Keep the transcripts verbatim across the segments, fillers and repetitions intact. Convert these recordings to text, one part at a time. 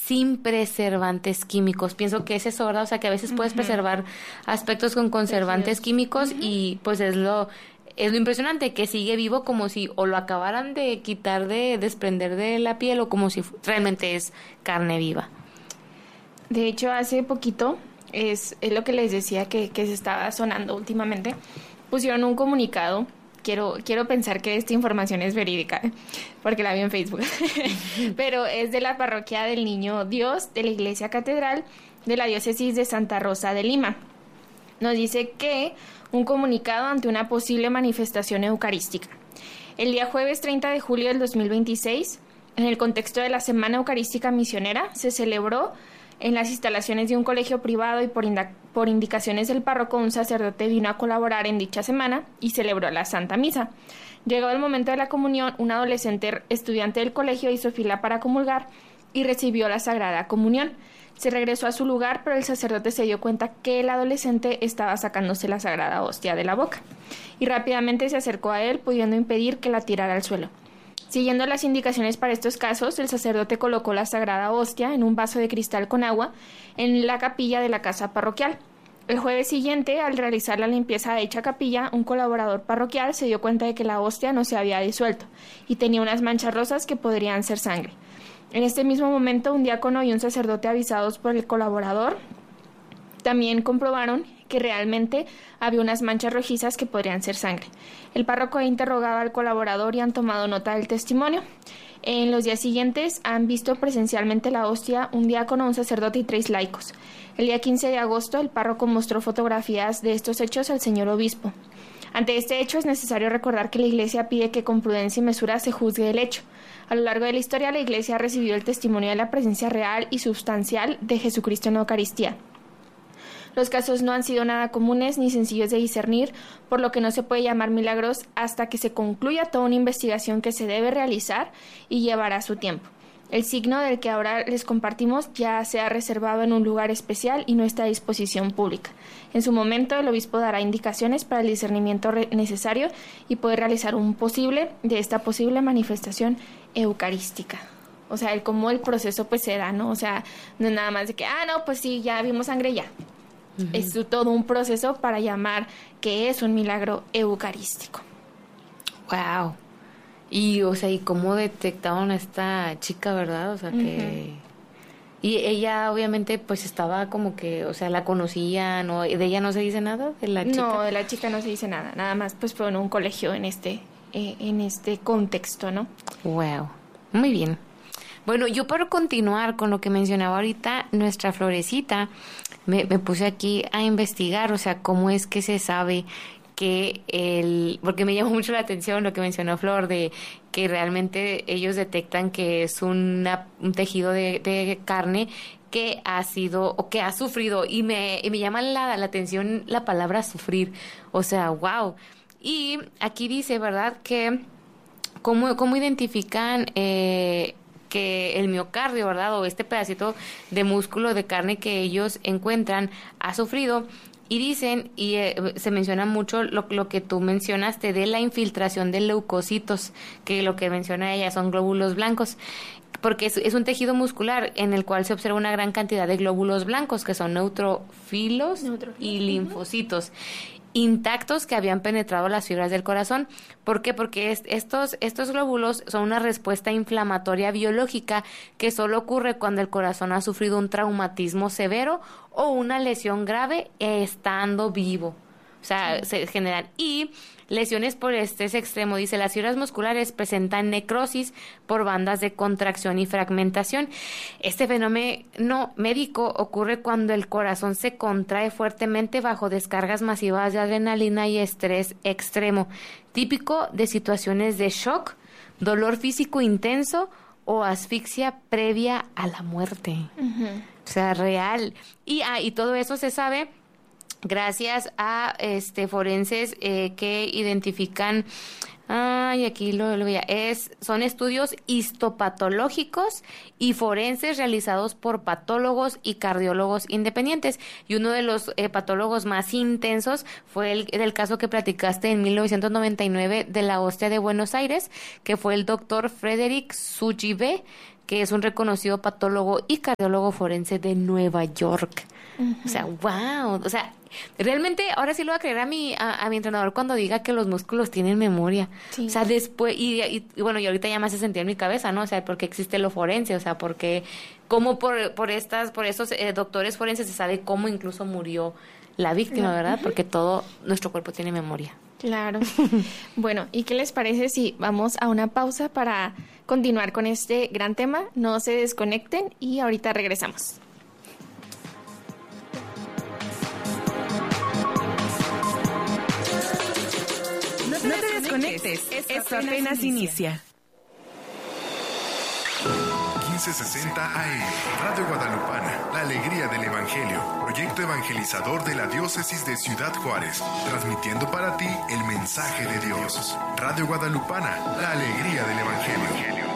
sin preservantes químicos. Pienso que es eso, ¿verdad? O sea, que a veces puedes uh-huh. preservar aspectos con conservantes químicos uh-huh. y pues es lo es lo impresionante, que sigue vivo como si o lo acabaran de quitar, de desprender de la piel, o como si realmente es carne viva. De hecho, hace poquito, es, es lo que les decía que, que se estaba sonando últimamente, pusieron un comunicado. Quiero, quiero pensar que esta información es verídica, ¿eh? Porque la vi en Facebook. Pero es de la Parroquia del Niño Dios de la Iglesia Catedral de la Diócesis de Santa Rosa de Lima. Nos dice que un comunicado ante una posible manifestación eucarística. El día jueves treinta de julio del dos mil veintiséis, en el contexto de la Semana Eucarística Misionera, se celebró en las instalaciones de un colegio privado y por, inda- por indicaciones del párroco, un sacerdote vino a colaborar en dicha semana y celebró la Santa Misa. Llegado el momento de la comunión, un adolescente estudiante del colegio hizo fila para comulgar y recibió la Sagrada Comunión. Se regresó a su lugar, pero el sacerdote se dio cuenta que el adolescente estaba sacándose la Sagrada Hostia de la boca y rápidamente se acercó a él, pudiendo impedir que la tirara al suelo. Siguiendo las indicaciones para estos casos, el sacerdote colocó la Sagrada Hostia en un vaso de cristal con agua en la capilla de la casa parroquial. El jueves siguiente, al realizar la limpieza de dicha capilla, un colaborador parroquial se dio cuenta de que la hostia no se había disuelto y tenía unas manchas rosas que podrían ser sangre. En este mismo momento, un diácono y un sacerdote, avisados por el colaborador, también comprobaron que realmente había unas manchas rojizas que podrían ser sangre. El párroco ha interrogado al colaborador y han tomado nota del testimonio. En los días siguientes han visto presencialmente la hostia un diácono, un sacerdote y tres laicos. El día quince de agosto, el párroco mostró fotografías de estos hechos al señor obispo. Ante este hecho, es necesario recordar que la Iglesia pide que con prudencia y mesura se juzgue el hecho. A lo largo de la historia, la Iglesia ha recibido el testimonio de la presencia real y sustancial de Jesucristo en la Eucaristía. Los casos no han sido nada comunes ni sencillos de discernir, por lo que no se puede llamar milagros hasta que se concluya toda una investigación que se debe realizar y llevará su tiempo. El signo del que ahora les compartimos ya se ha reservado en un lugar especial y no está a disposición pública. En su momento, el obispo dará indicaciones para el discernimiento necesario y poder realizar un posible de esta posible manifestación eucarística. O sea, el cómo el proceso pues se da, ¿no? O sea, no es nada más de que, ah, no, pues sí, ya vimos sangre ya. Uh-huh. Es todo un proceso para llamar que es un milagro eucarístico. Wow. Y, o sea, ¿y cómo detectaron a esta chica, verdad? O sea, que... Uh-huh. Y ella, obviamente, pues estaba como que, o sea, la conocían, ¿no? ¿De ella no se dice nada? ¿De la chica? No, de la chica no se dice nada. Nada más, pues, fue en un colegio en este, eh, en este contexto, ¿no? Wow. Muy bien. Bueno, yo para continuar con lo que mencionaba ahorita, nuestra Florecita, me, me puse aquí a investigar, o sea, cómo es que se sabe que el, porque me llamó mucho la atención lo que mencionó Flor, de que realmente ellos detectan que es una, un tejido de, de carne que ha sido o que ha sufrido, y me, y me llama la, la atención la palabra sufrir, o sea, wow. Y aquí dice, ¿verdad?, que cómo, cómo identifican eh, que el miocardio, ¿verdad?, o este pedacito de músculo de carne que ellos encuentran ha sufrido. Y dicen, y eh, se menciona mucho lo, lo que tú mencionaste de la infiltración de leucocitos, que lo que menciona ella son glóbulos blancos, porque es, es un tejido muscular en el cual se observa una gran cantidad de glóbulos blancos, que son neutrófilos y linfocitos intactos que habían penetrado las fibras del corazón. ¿Por qué? Porque es, estos, estos glóbulos son una respuesta inflamatoria biológica que solo ocurre cuando el corazón ha sufrido un traumatismo severo o una lesión grave estando vivo. O sea, sí. se generan. Y lesiones por estrés extremo. Dice, las fibras musculares presentan necrosis por bandas de contracción y fragmentación. Este fenómeno médico ocurre cuando el corazón se contrae fuertemente bajo descargas masivas de adrenalina y estrés extremo, típico de situaciones de shock, dolor físico intenso o asfixia previa a la muerte. Uh-huh. O sea, real. Y, ah, y todo eso se sabe gracias a este forenses eh, que identifican, ay, aquí lo, lo veía, es, son estudios histopatológicos y forenses realizados por patólogos y cardiólogos independientes. Y uno de los eh, patólogos más intensos fue el, el caso que platicaste en mil novecientos noventa y nueve de la hostia de Buenos Aires, que fue el doctor Frederick Sugibe, que es un reconocido patólogo y cardiólogo forense de Nueva York. Uh-huh. O sea, wow, o sea, realmente ahora sí lo voy a creer a mi, a, a mi entrenador cuando diga que los músculos tienen memoria. Sí. O sea, después, y, y, y bueno, y ahorita ya me hace sentir en mi cabeza, ¿no? O sea, porque existe lo forense, o sea, porque, cómo por, por estas, por estos eh, doctores forenses se sabe cómo incluso murió la víctima, uh-huh. ¿verdad? Porque todo nuestro cuerpo tiene memoria. Claro. Bueno, ¿y qué les parece si vamos a una pausa para continuar con este gran tema? No se desconecten y ahorita regresamos. No te, no te desconectes, esto, esto apenas, apenas inicia. inicia. quince sesenta A M, Radio Guadalupana, la alegría del Evangelio, proyecto evangelizador de la diócesis de Ciudad Juárez, transmitiendo para ti el mensaje de Dios. Radio Guadalupana, la alegría del Evangelio.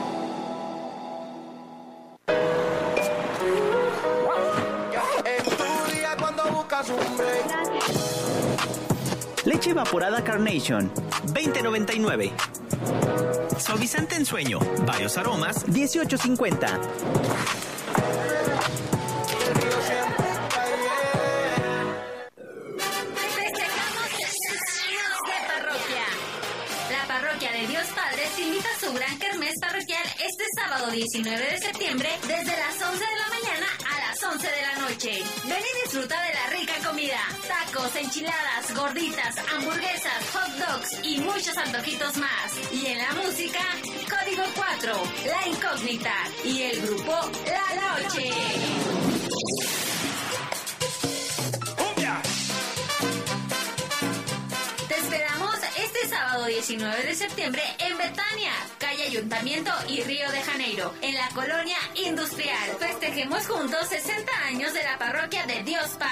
Leche evaporada Carnation, veinte noventa y nueve. Suavizante en sueño, varios aromas, dieciocho cincuenta. Invita a su gran kermés parroquial este sábado diecinueve de septiembre desde las once de la mañana a las once de la noche. Ven y disfruta de la rica comida, tacos, enchiladas, gorditas, hamburguesas, hot dogs y muchos antojitos más. Y en la música, Código cuatro, La Incógnita y el grupo La Noche. Te esperamos este sábado diecinueve de septiembre en Betania, calle Ayuntamiento y Río de Janeiro, en la colonia industrial. Festejemos juntos sesenta años de la parroquia de Dios Padre.